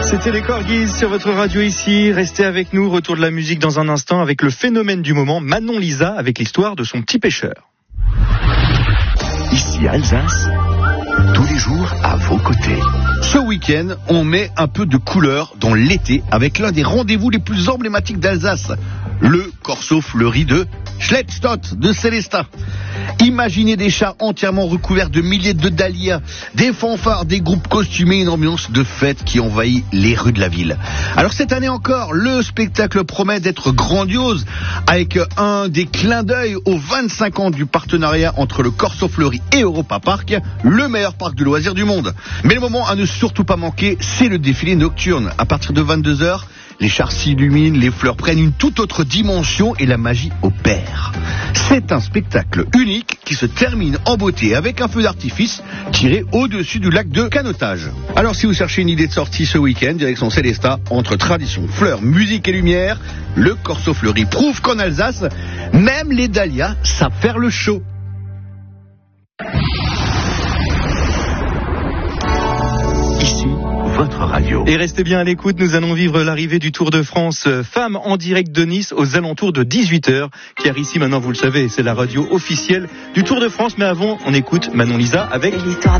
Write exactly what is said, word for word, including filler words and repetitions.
C'était les Corgis sur votre radio ici. Restez avec nous. Retour de la musique dans un instant avec le phénomène du moment, Manon Lisa, avec l'histoire de son petit pêcheur. Ici Alsace, tous les jours à vos côtés. Ce week-end, on met un peu de couleur dans l'été avec l'un des rendez-vous les plus emblématiques d'Alsace, le Corso Fleuri de Schlettstadt de Célestat. Imaginez des chars entièrement recouverts de milliers de dahlias, des fanfares, des groupes costumés, une ambiance de fête qui envahit les rues de la ville. Alors cette année encore, le spectacle promet d'être grandiose avec un des clins d'œil aux vingt-cinq ans du partenariat entre le Corso Fleuri et Europa Park, le meilleur parc de loisirs du monde. Mais le moment à ne surtout pas manquer, c'est le défilé nocturne. À partir de vingt-deux heures, les chars s'illuminent, les fleurs prennent une toute autre dimension et la magie opère. C'est un spectacle unique qui se termine en beauté avec un feu d'artifice tiré au-dessus du lac de Canotage. Alors si vous cherchez une idée de sortie ce week-end, direction Célestat, entre tradition, fleurs, musique et lumière, le Corso Fleuri prouve qu'en Alsace, même les dahlias savent faire le show. Ici, votre radio. Et restez bien à l'écoute, nous allons vivre l'arrivée du Tour de France Femmes en direct de Nice aux alentours de dix-huit heures. Car ici, maintenant, vous le savez, c'est la radio officielle du Tour de France. Mais avant, on écoute Manon Lisa avec...